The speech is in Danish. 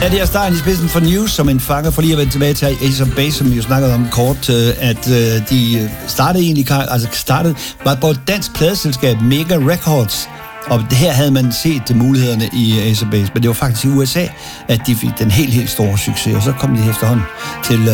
Ja, det er starten i spidsen for News, som en fanger, for lige at vende tilbage til Ace of Base, som vi jo snakkede om kort, at de var på et dansk pladeselskab, Mega Records, og her havde man set mulighederne i Ace of Base, men det var faktisk i USA, at de fik den helt store succes, og så kom de efterhånden til